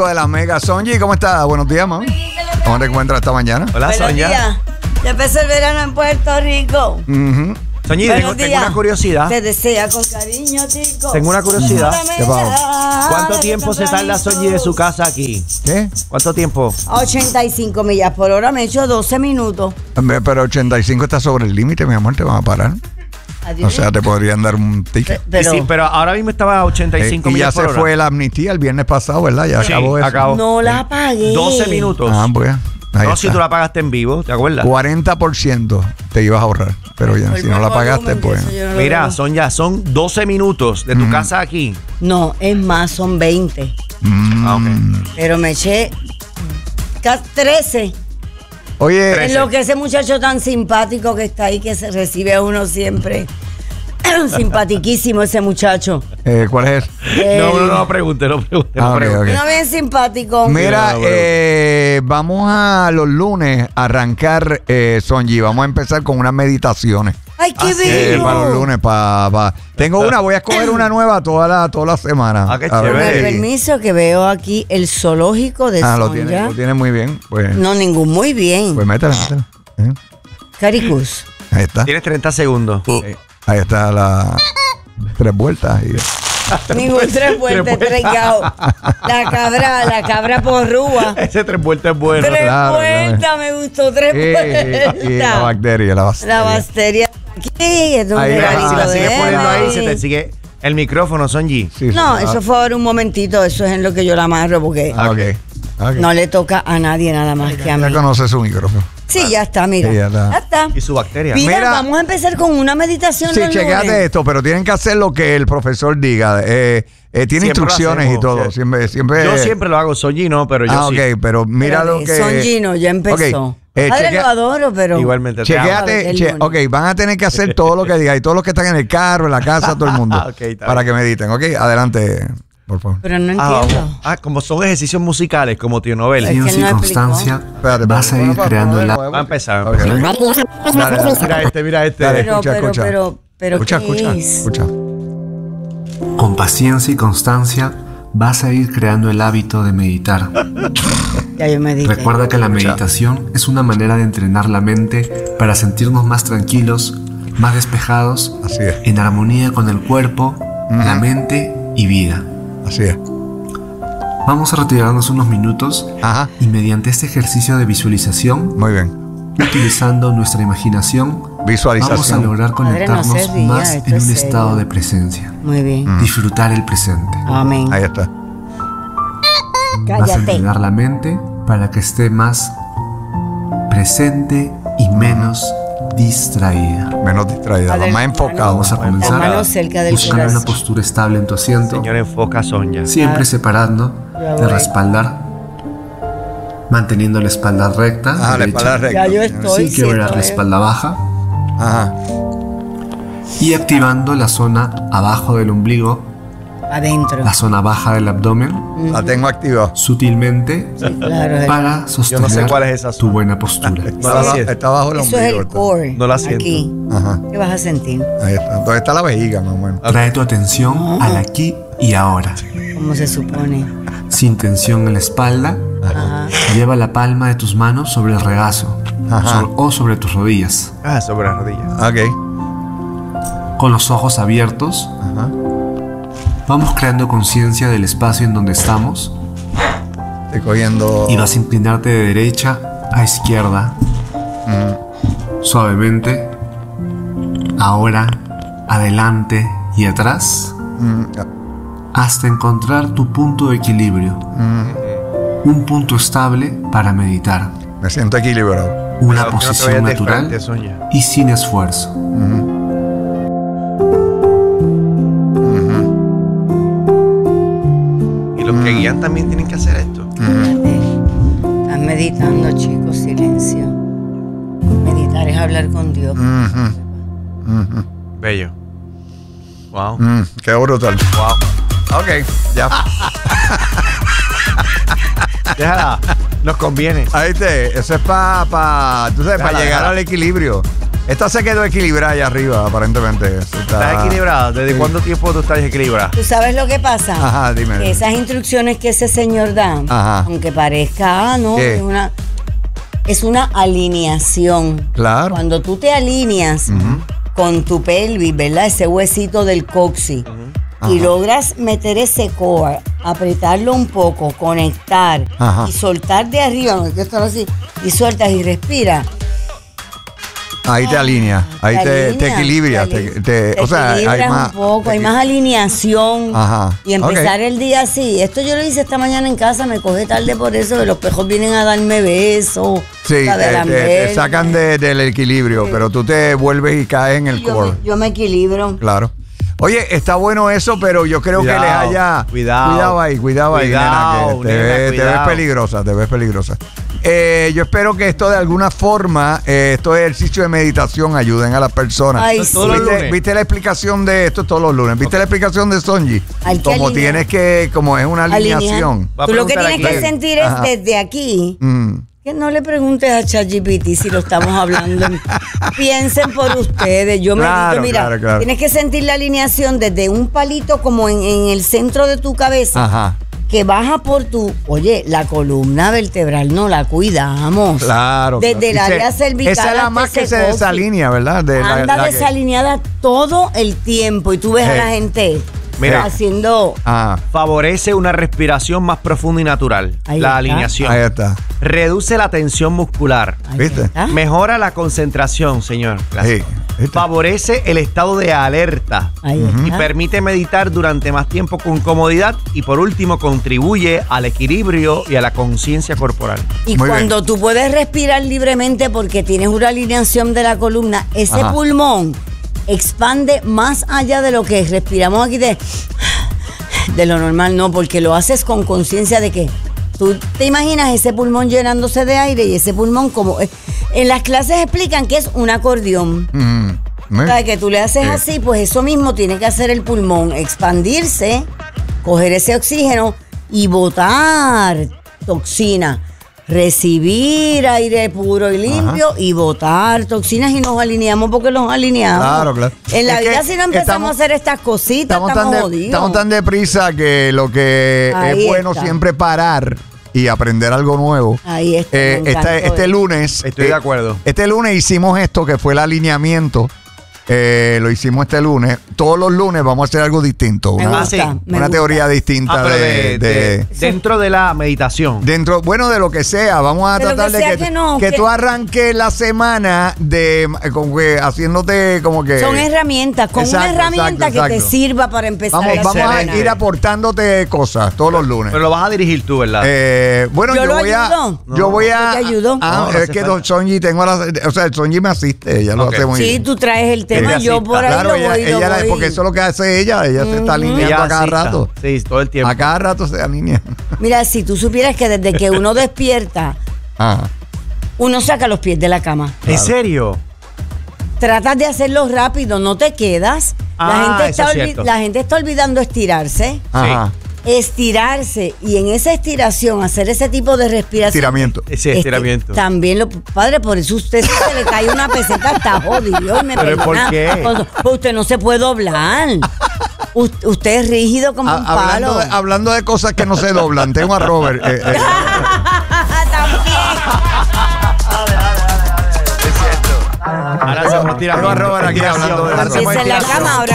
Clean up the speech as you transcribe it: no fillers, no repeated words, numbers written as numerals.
De la Mega. Sonji, ¿cómo estás? Buenos días, mami. ¿Cómo te encuentras esta mañana? Hola, Sonia. Ya empezó el verano en Puerto Rico. Soñi, tengo una curiosidad. Te desea con cariño, chico. Tengo una curiosidad. ¿Qué pasa? ¿Cuánto tiempo se tarda Soñi de su casa aquí? ¿Qué? ¿Cuánto tiempo? A 85 millas por hora me he hecho 12 minutos. Pero 85 está sobre el límite, mi amor, te van a parar. Adiós. O sea, te podrían dar un ticket. Sí, pero ahora mismo estaba a 85 Y ya millas por se hora. fue la amnistía el viernes pasado, ¿verdad? Ya Sí, acabó eso. acabó. No la pagué. 12 minutos. Ah, pues. Ahí No, está. si tú la pagaste en vivo, ¿te acuerdas? 40% te ibas a ahorrar. Pero ya, si no la pagaste, pues. Mira, son 12 minutos de tu casa aquí. No, es más, son 20. Ah, ok. Pero me eché 13. Oye, Es lo que ese muchacho tan simpático que está ahí, que se recibe a uno siempre. Simpatiquísimo ese muchacho. ¿cuál es? No pregunte. Ah, ok, ok. No, bien simpático. Mira, Mira, vamos a los lunes a arrancar, Sonji. Vamos a empezar con unas meditaciones. Ay, qué bello. Para los lunes. Tengo una, voy a escoger una nueva toda la semana. Ah, qué A ver chévere. Con permiso, que veo aquí el zoológico de lo Sonia. tiene muy bien. Pues, No, ningún muy bien. pues métela. Caricus. Ahí está. Tienes 30 segundos. Ahí está la 3 vueltas. Y, Ningún 3 vueltas, 3 gaos. La cabra porrúa. Ese 3 vueltas es bueno. 3 claro, vueltas, me gustó 3 y la vueltas. bacteria, La bacteria. ¿Qué? Es un Ahí, regalito Si la de sigues poniendo ahí, él. se te sigue el micrófono, Sonji. Sí, No, sí. eso fue ahora un momentito. Eso es en lo que yo la amarro porque Ok. no le toca a nadie nada más que a Ya mí. conoce su micrófono. Sí, ya está, mira. Sí, ya está. Y su bacteria. Mira, Mira. vamos a empezar con una meditación. Sí, los chequéate lunes. esto, pero tienen que hacer lo que el profesor diga. Tiene instrucciones lo y todo. hacemos, Siempre. Yo siempre lo hago, Sonji no, pero yo sí. ok, pero mira lo que. Son Gino, ya empezó. Ok, Padre, chequea- lo adoro, pero. Igualmente te amo. Chequéate, ok, van a tener que hacer todo lo que diga y todos los que están en el carro, en la casa, todo el mundo. Ok, está para bien. que mediten, ok, adelante, por favor. Pero no Vamos. entiendo. Como son ejercicios musicales, como Tío Novel. Es que Paciencia no y explicó. constancia Espérate, vas a ir creando el Va a empezar. Ok. Dale, Mira este. Dale. Pero Escucha, ¿qué es? escucha. Con paciencia y constancia vas a ir creando el hábito de meditar. Ya yo medité. Recuerda que la meditación es una manera de entrenar la mente para sentirnos más tranquilos, más despejados, Así es. en armonía con el cuerpo, la mente y vida. Así es. Vamos a retirarnos unos minutos Ajá, y mediante este ejercicio de visualización, muy bien. utilizando nuestra imaginación, vamos a Visualización. lograr Padre, no conectarnos se ría, más esto en es un serio. estado de presencia. Muy bien. Disfrutar el presente. Amén. Ahí está. Vas a Cállate. entrenar la mente para que esté más presente y menos distraída. Menos distraída, Padre, más enfocado. Vamos a La comenzar mano cerca del buscando una corazón. postura estable en tu asiento, Señor, enfoca a Sonia. siempre separando Ya de voy. respaldar, manteniendo la espalda recta, Ajá, la derecha, espalda recta. Ya yo estoy sin quebrar siendo, la espalda baja, Ajá. y activando la zona abajo del ombligo, adentro. la zona baja del abdomen, La tengo activa. sutilmente Sí, claro. para sostener Yo no sé cuál es esa tu zona. buena postura. No la siento. Está bajo el Eso es ombligo. el core. No la siento. Aquí. Ajá. ¿Qué vas a sentir? Ahí está. Entonces está la vejiga, más o menos. Trae tu atención al aquí y ahora. ¿Cómo se supone? Sin tensión en la espalda, Ajá. lleva la palma de tus manos sobre el regazo Ajá. o sobre tus rodillas. Sobre las rodillas. Ok. Con los ojos abiertos, Ajá. vamos creando conciencia del espacio en donde estamos Estoy cogiendo. y vas a inclinarte de derecha a izquierda. Suavemente. Ahora, adelante y atrás, hasta encontrar tu punto de equilibrio. Un punto estable para meditar. Me siento equilibrado. Una Pero que no te posición vayas de natural frente, Sonia. y sin esfuerzo. Y los que guían también tienen que hacer esto. Espérate. Estás meditando, chicos, silencio. Meditar es hablar con Dios. Bello. Wow. Qué brutal. Wow. Ok, ya. Déjala. Nos conviene. Ahí te. Eso es para. Tú sabes, para Déjala, llegar déjala. al equilibrio. Esta se quedó equilibrada allá arriba, aparentemente. ¿Estás equilibrada? ¿Desde cuánto tiempo tú estás equilibrada? ¿Tú sabes lo que pasa? Ajá, dime. Que esas instrucciones que ese señor da, Ajá. aunque parezca, no, ¿Qué? es una alineación. Claro. Cuando tú te alineas con tu pelvis, ¿verdad? Ese huesito del coxis. Y Ajá. logras meter ese core, apretarlo un poco, conectar Ajá. y soltar de arriba, no hay que estar así, y sueltas y respiras. Ahí te alinea, ahí te equilibra. O sea, hay equilibras más. un poco, hay más alineación. Ajá. Y empezar Ok. el día así. Esto yo lo hice esta mañana en casa, me coge tarde por eso, que los pejos vienen a darme besos. Sí, a te lamberme. sacan del equilibrio, pero tú te vuelves y caes en el core. Yo me equilibro. Claro. Oye, está bueno eso, pero yo creo que les haya... Cuidado ahí, nena, que nena, te ves cuidado. peligrosa, te ves peligrosa. Yo espero que esto de alguna forma, estos ejercicios de meditación ayuden a las personas. Ay, Todos los lunes. ¿Viste la explicación de esto todos los lunes? ¿Viste la explicación de Sonji? Hay que Como alinear. tienes que, como es una alineación. Va a Tú lo que preguntar tienes aquí. que sentir es Ajá. desde aquí. Que no le preguntes a ChatGPT si lo estamos hablando. Piensen por ustedes. Yo Claro, medito, mira, claro. tienes que sentir la alineación desde un palito como en el centro de tu cabeza. Ajá. Que baja por tu, oye, la columna vertebral no la cuidamos. Claro. Desde el claro. área cervical. Esa es la hasta más que ese se coxis. desalinea, ¿verdad? Anda la que- desalineada todo el tiempo y tú ves a la gente Mira. haciendo. Ah, Favorece una respiración más profunda y natural. Ahí la está. alineación. ahí está. Reduce la tensión muscular. Ahí ¿Viste? está. Mejora la concentración, señor. Sí, ¿viste? Favorece el estado de alerta. Ahí Y está. permite meditar durante más tiempo con comodidad. Y por último, contribuye al equilibrio y a la conciencia corporal. Y Muy cuando tú puedes respirar libremente porque tienes una alineación de la columna, ese Ajá. pulmón expande más allá de lo que respiramos aquí de lo normal, no, porque lo haces con conciencia de que tú te imaginas ese pulmón llenándose de aire y ese pulmón como... En las clases explican que es un acordeón. O sea, que tú le haces así, pues eso mismo tiene que hacer el pulmón, expandirse, coger ese oxígeno y botar toxina. Recibir aire puro y limpio y botar toxinas y nos alineamos porque nos alineamos. Claro, claro. En la Es vida que si no empezamos estamos- a hacer estas cositas, estamos jodidos. Estamos tan deprisa que lo que Ahí es bueno está. siempre parar y aprender algo nuevo. Ahí está. me encantó Este eso. lunes. Estoy de acuerdo. Este lunes hicimos esto que fue el alineamiento. Lo hicimos este lunes. Todos los lunes vamos a hacer algo distinto. Me Una, gusta, sí. me una gusta. teoría distinta pero de dentro de la meditación. dentro, bueno, de lo que sea, vamos a De lo tratar que de sea que, que no, que que- tú arranques la semana de como que haciéndote como que Son herramientas, con Exacto, una herramienta exacto, que te exacto. sirva para empezar Vamos, la vamos a semana. ir aportándote cosas todos los lunes. Pero lo vas a dirigir tú, ¿verdad? Bueno, Yo yo lo voy ayudo. a. Yo voy a. Yo te ayudo. Ah, No, no es hace que falta. Don Sonji tengo o sea, el Sonji me asiste, ella lo Ok. hace muy Sí, bien. tú traes el tema, Ella yo sí, por ahí Claro, lo ella, voy, ella porque eso es lo que hace ella se está alineando Ella a cada asista. rato. Sí, todo el tiempo. A cada rato se alinea. Mira, si tú supieras que desde que uno despierta, Ajá. uno saca los pies de la cama. ¿En serio? Tratas de hacerlo rápido, no te quedas. Ah, eso es cierto. La gente está olvidando estirarse. Ajá. Estirarse y en esa estiración hacer ese tipo de respiración. Estiramiento. Ese estiramiento. También lo, padre, por eso usted si se le cae una peseta está jodido y me ¿Pero por perdona. qué? Pues usted no se puede doblar. Usted es rígido como un palo. Hablando de cosas que no se doblan, tengo a Robert. También. Ahora hacemos tengo a Robert aquí hablando de Ahora eso. hacemos Empieza en la estiración. cama ahora.